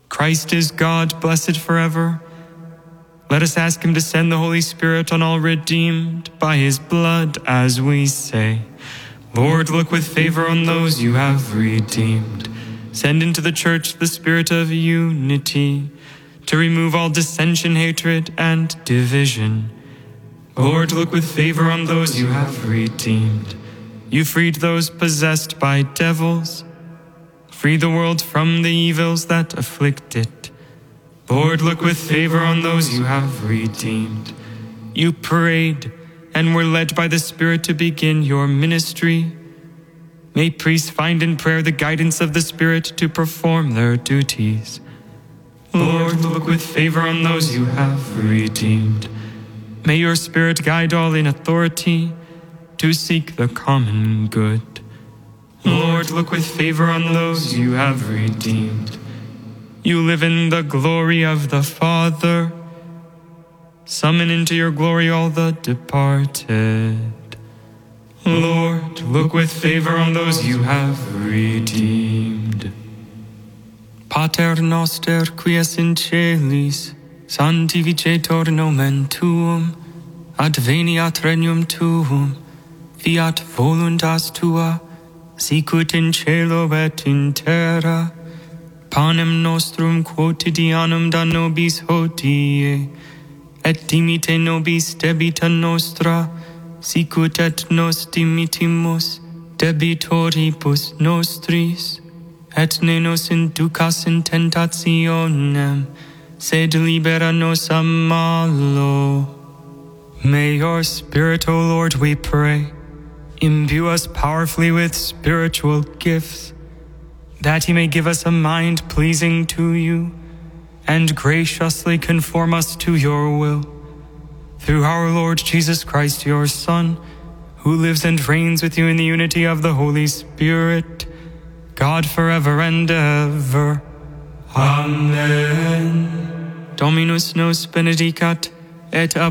Christ is God, blessed forever. Let us ask him to send the Holy Spirit on all redeemed by his blood, as we say, Lord, look with favor on those you have redeemed. Send into the church the spirit of unity, to remove all dissension, hatred, and division. Lord, look with favor on those you have redeemed. You freed those possessed by devils. Free the world from the evils that afflict it. Lord, look with favor on those you have redeemed. You prayed and were led by the Spirit to begin your ministry. May priests find in prayer the guidance of the Spirit to perform their duties. Lord, look with favor on those you have redeemed. May your Spirit guide all in authority to seek the common good. Lord, look with favor on those you have redeemed. You live in the glory of the Father. Summon into your glory all the departed. Lord, look with favor on those you have redeemed. Pater noster, qui es in celis, sanctificetur nomen tuum, adveniat regnum tuum, fiat voluntas tua, sicut in cielo et in terra. Panem nostrum quotidianum da nobis hodie, et dimite nobis debita nostra, sicut et nos dimitimus debitoribus nostris, et ne nos inducas in tentationem, sed libera nos a malo. May your Spirit, O Lord, we pray, imbue us powerfully with spiritual gifts, that he may give us a mind pleasing to you, and graciously conform us to your will. Through our Lord Jesus Christ, your Son, who lives and reigns with you in the unity of the Holy Spirit, God forever and ever. Amen. Dominus nos benedicat, et